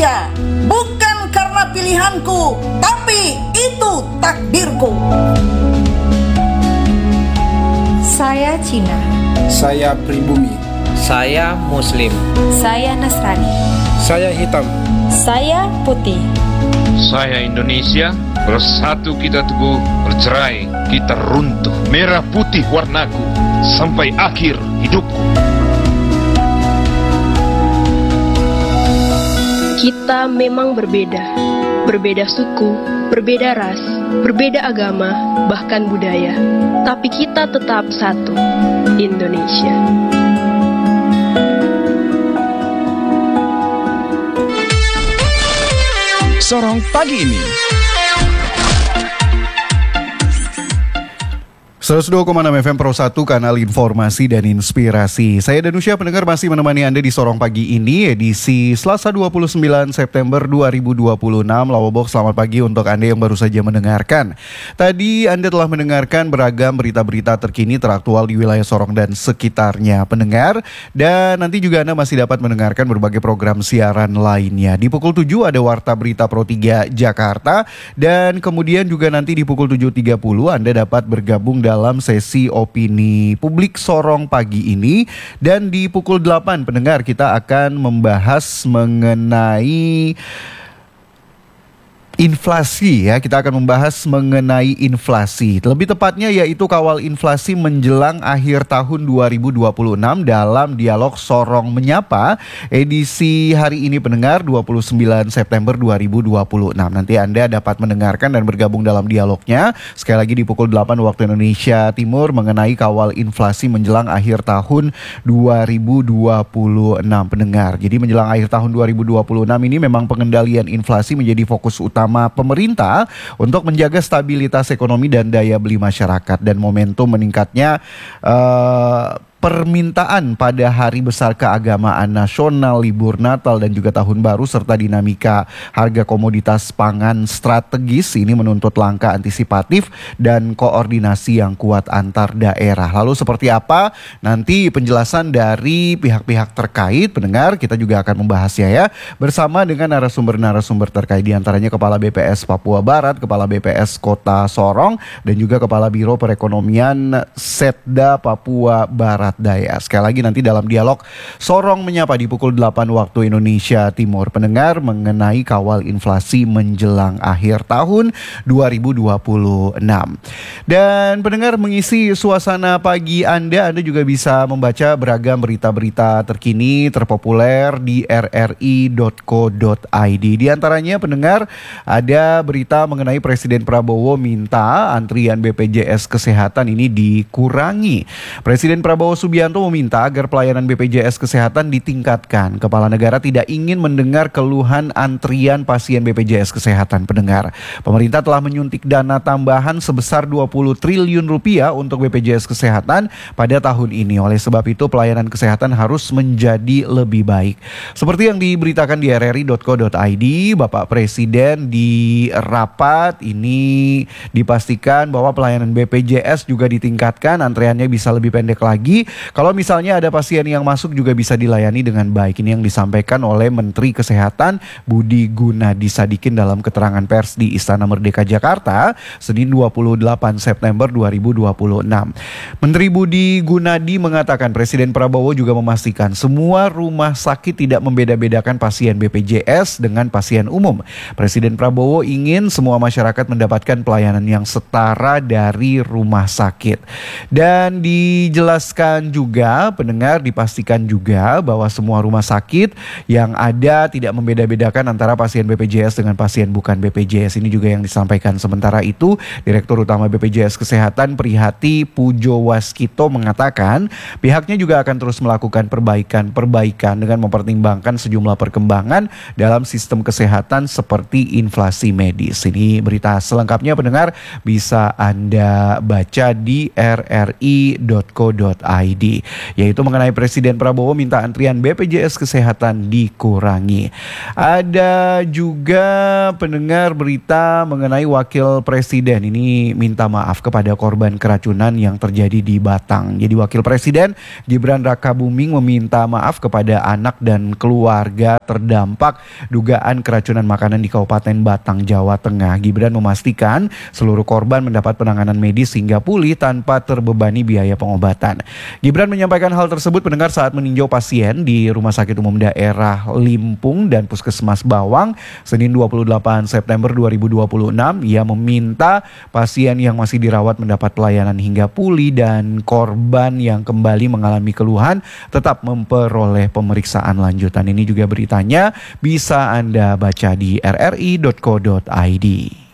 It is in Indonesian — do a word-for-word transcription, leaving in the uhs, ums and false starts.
Indonesia bukan karena pilihanku, tapi itu takdirku. Saya Cina. Saya pribumi. Saya Muslim. Saya Nasrani. Saya hitam. Saya putih. Saya Indonesia, bersatu kita teguh, bercerai kita runtuh. Merah putih warnaku, sampai akhir hidupku. Kita memang berbeda, berbeda suku, berbeda ras, berbeda agama, bahkan budaya. Tapi kita tetap satu, Indonesia. Sorong pagi ini. seratus dua koma enam F M Pro satu, kanal informasi dan inspirasi. Saya Danusya, pendengar, masih menemani Anda di Sorong Pagi ini, edisi Selasa dua puluh sembilan September dua ribu dua puluh enam. Lawabok, selamat pagi untuk Anda yang baru saja mendengarkan. Tadi Anda telah mendengarkan beragam berita-berita terkini teraktual di wilayah Sorong dan sekitarnya, pendengar. Dan nanti juga Anda masih dapat mendengarkan berbagai program siaran lainnya. Di pukul tujuh ada Warta Berita Pro tiga Jakarta. Dan kemudian juga nanti di pukul tujuh tiga puluh Anda dapat bergabung dalam dalam sesi opini publik Sorong Pagi ini. Dan di pukul delapan, pendengar, kita akan membahas mengenai inflasi ya. Kita akan membahas mengenai inflasi, lebih tepatnya yaitu kawal inflasi menjelang akhir tahun dua ribu dua puluh enam dalam dialog Sorong Menyapa edisi hari ini, pendengar, dua puluh sembilan September dua ribu dua puluh enam. Nanti Anda dapat mendengarkan dan bergabung dalam dialognya sekali lagi di pukul delapan waktu Indonesia Timur mengenai kawal inflasi menjelang akhir tahun dua ribu dua puluh enam, pendengar. Jadi menjelang akhir tahun dua ribu dua puluh enam ini memang pengendalian inflasi menjadi fokus utama pemerintah untuk menjaga stabilitas ekonomi dan daya beli masyarakat, dan momentum meningkatnya uh, permintaan pada hari besar keagamaan nasional, libur Natal dan juga Tahun Baru, serta dinamika harga komoditas pangan strategis ini menuntut langkah antisipatif dan koordinasi yang kuat antar daerah. Lalu seperti apa nanti penjelasan dari pihak-pihak terkait, pendengar? Kita juga akan membahasnya ya bersama dengan narasumber-narasumber terkait, diantaranya Kepala B P S Papua Barat, Kepala B P S Kota Sorong, dan juga Kepala Biro Perekonomian Setda Papua Barat Daya. Sekali lagi nanti dalam dialog Sorong Menyapa di pukul delapan waktu Indonesia Timur, pendengar, mengenai kawal inflasi menjelang akhir tahun dua ribu dua puluh enam. Dan pendengar, mengisi suasana pagi Anda, Anda juga bisa membaca beragam berita-berita terkini terpopuler di r r i dot co dot i d. Di antaranya, pendengar, ada berita mengenai Presiden Prabowo minta antrian B P J S Kesehatan ini dikurangi. Presiden Prabowo Subianto meminta agar pelayanan B P J S Kesehatan ditingkatkan. Kepala negara tidak ingin mendengar keluhan antrian pasien B P J S Kesehatan, pendengar. Pemerintah telah menyuntik dana tambahan sebesar dua puluh triliun rupiah untuk B P J S Kesehatan pada tahun ini. Oleh sebab itu, pelayanan kesehatan harus menjadi lebih baik. Seperti yang diberitakan di r r i dot co dot i d, Bapak Presiden di rapat ini dipastikan bahwa pelayanan B P J S juga ditingkatkan, antreannya bisa lebih pendek lagi. Kalau misalnya ada pasien yang masuk juga bisa dilayani dengan baik. Ini yang disampaikan oleh Menteri Kesehatan Budi Gunadi Sadikin dalam keterangan pers di Istana Merdeka Jakarta Senin dua puluh delapan September dua ribu dua puluh enam. Menteri Budi Gunadi mengatakan Presiden Prabowo juga memastikan semua rumah sakit tidak membeda-bedakan pasien B P J S dengan pasien umum. Presiden Prabowo ingin semua masyarakat mendapatkan pelayanan yang setara dari rumah sakit. Dan dijelaskan juga, pendengar, dipastikan juga bahwa semua rumah sakit yang ada tidak membeda-bedakan antara pasien B P J S dengan pasien bukan B P J S. Ini juga yang disampaikan. Sementara itu, Direktur Utama B P J S Kesehatan Prihati Pujowaskito mengatakan pihaknya juga akan terus melakukan perbaikan-perbaikan dengan mempertimbangkan sejumlah perkembangan dalam sistem kesehatan seperti inflasi medis. Ini berita selengkapnya, pendengar, bisa Anda baca di r r i dot co dot i I D, yaitu mengenai Presiden Prabowo minta antrian B P J S Kesehatan dikurangi. Ada juga pendengar berita mengenai Wakil Presiden ini minta maaf kepada korban keracunan yang terjadi di Batang. Jadi Wakil Presiden Gibran Rakabuming meminta maaf kepada anak dan keluarga terdampak dugaan keracunan makanan di Kabupaten Batang, Jawa Tengah. Gibran memastikan seluruh korban mendapat penanganan medis hingga pulih tanpa terbebani biaya pengobatan. Gibran menyampaikan hal tersebut pendengar saat meninjau pasien di Rumah Sakit Umum Daerah Limpung dan Puskesmas Bawang Senin dua puluh delapan September dua ribu dua puluh enam. Ia meminta pasien yang masih dirawat mendapat pelayanan hingga pulih dan korban yang kembali mengalami keluhan tetap memperoleh pemeriksaan lanjutan. Ini juga beritanya bisa Anda baca di r r i dot co dot i d.